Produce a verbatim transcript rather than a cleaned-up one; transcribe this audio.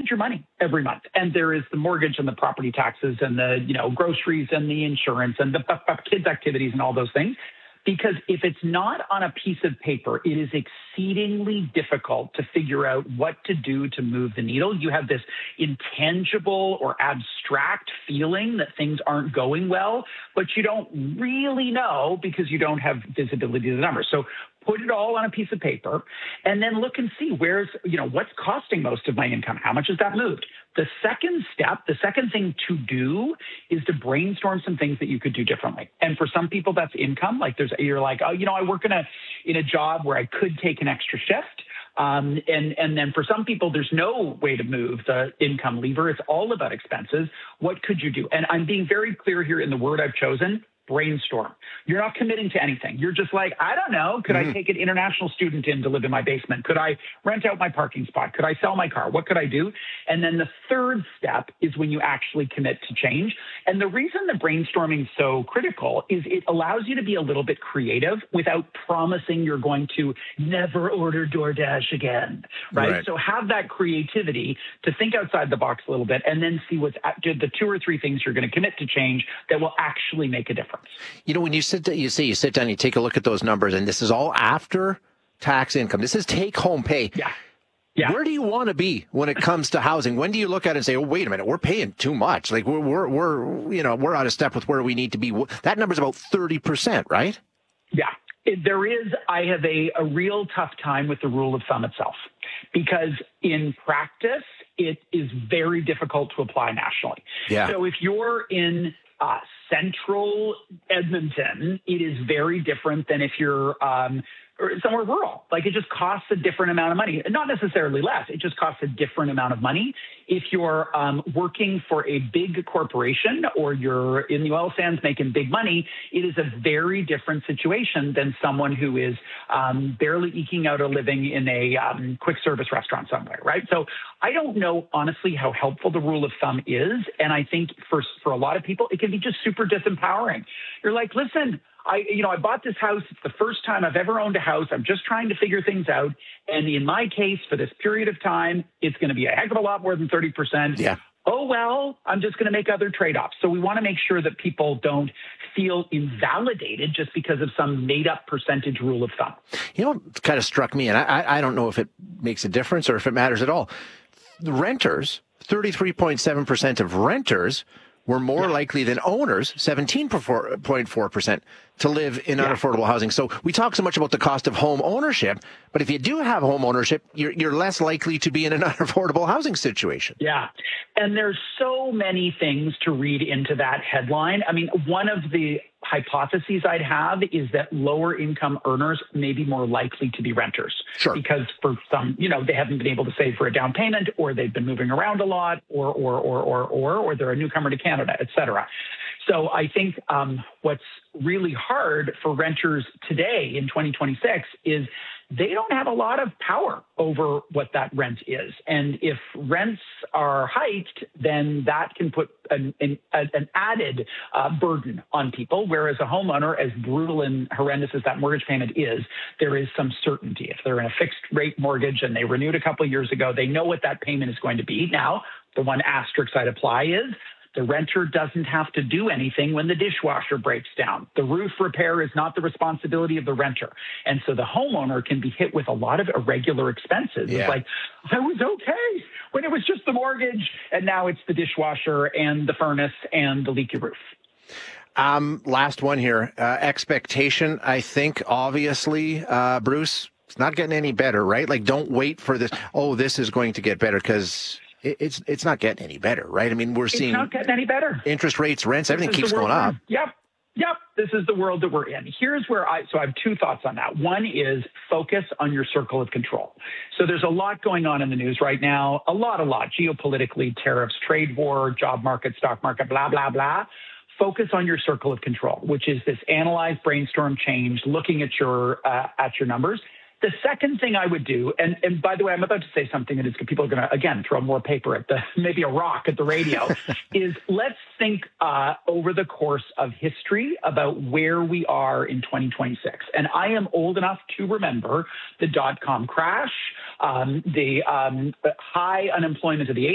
spend your money every month. And there is the mortgage and the property taxes and the, you know, groceries and the insurance and the kids' activities and all those things. Because if it's not on a piece of paper, it is exceedingly difficult to figure out what to do to move the needle. You have this intangible or abstract feeling that things aren't going well, but you don't really know because you don't have visibility to the numbers. So put it all on a piece of paper and then look and see where's, you know, what's costing most of my income? How much has that moved? The second step, the second thing to do is to brainstorm some things that you could do differently. And for some people, that's income. Like there's, you're like, oh, you know, I work in a, in a job where I could take an extra shift. Um, and, and then for some people, there's no way to move the income lever. It's all about expenses. What could you do? And I'm being very clear here in the word I've chosen. Brainstorm. You're not committing to anything. You're just like, I don't know. Could mm-hmm. I take an international student in to live in my basement? Could I rent out my parking spot? Could I sell my car? What could I do? And then the third step is when you actually commit to change. And the reason the brainstorming is so critical is it allows you to be a little bit creative without promising you're going to never order DoorDash again, right? right. So have that creativity to think outside the box a little bit and then see what's the two or three things you're going to commit to change that will actually make a difference. You know, when you sit, you say you sit down, you take a look at those numbers, and this is all after tax income. This is take-home pay. Yeah. Yeah. Where do you want to be when it comes to housing? When do you look at it and say, "Oh, wait a minute, we're paying too much. Like we're we're, we're you know we're out of step with where we need to be." That number's about thirty percent, right? Yeah. It, there is. I have a, a real tough time with the rule of thumb itself because in practice, it is very difficult to apply nationally. Yeah. So if you're in Uh, central Edmonton, it is very different than if you're um, or somewhere rural. Like it just costs a different amount of money. Not necessarily less. It just costs a different amount of money. If you're um, working for a big corporation or you're in the oil sands making big money, it is a very different situation than someone who is um, barely eking out a living in a um, quick service restaurant somewhere, right? So I don't know, honestly, how helpful the rule of thumb is. And I think for, for a lot of people, it can be just super disempowering. You're like, listen, I, you know, I bought this house. It's the first time I've ever owned a house. I'm just trying to figure things out. And in my case, for this period of time, it's going to be a heck of a lot more than thirty percent. Yeah. Oh, well, I'm just going to make other trade-offs. So we want to make sure that people don't feel invalidated just because of some made-up percentage rule of thumb. You know, it kind of struck me, and I, I don't know if it makes a difference or if it matters at all. The renters, thirty-three point seven percent of renters were more yeah. likely than owners, seventeen point four percent, to live in yeah. unaffordable housing. So we talk so much about the cost of home ownership, but if you do have home ownership, you're, you're less likely to be in an unaffordable housing situation. Yeah. And there's so many things to read into that headline. I mean, one of the hypotheses I'd have is that lower income earners may be more likely to be renters. Sure. Because for some, you know, they haven't been able to save for a down payment, or they've been moving around a lot, or, or, or, or, or, or they're a newcomer to Canada, et cetera. So I think um, what's really hard for renters today in twenty twenty-six is they don't have a lot of power over what that rent is. And if rents are hiked, then that can put an, an, an added uh, burden on people. Whereas a homeowner, as brutal and horrendous as that mortgage payment is, there is some certainty. If they're in a fixed rate mortgage and they renewed a couple of years ago, they know what that payment is going to be. Now, the one asterisk I'd apply is the renter doesn't have to do anything when the dishwasher breaks down. The roof repair is not the responsibility of the renter. And so the homeowner can be hit with a lot of irregular expenses. Yeah. It's like, I was okay when it was just the mortgage, and now it's the dishwasher and the furnace and the leaky roof. Um, last one here. Uh, expectation, I think, obviously, uh, Bruce, it's not getting any better, right? Like, don't wait for this. Oh, this is going to get better, because It's it's not getting any better, right? I mean, we're seeing it's not getting any better. Interest rates, rents, everything keeps going up. Yep, yep. This is the world that we're in. Here's where I so I have two thoughts on that. One is focus on your circle of control. So there's a lot going on in the news right now. A lot, a lot. Geopolitically, tariffs, trade war, job market, stock market, blah blah blah. Focus on your circle of control, which is this analyze, brainstorm, change, looking at your uh, at your numbers. The second thing I would do, and, and by the way, I'm about to say something that is people are going to, again, throw more paper at the, maybe a rock at the radio, is let's think uh, over the course of history about where we are in twenty twenty-six. And I am old enough to remember the dot-com crash, um, the um, high unemployment of the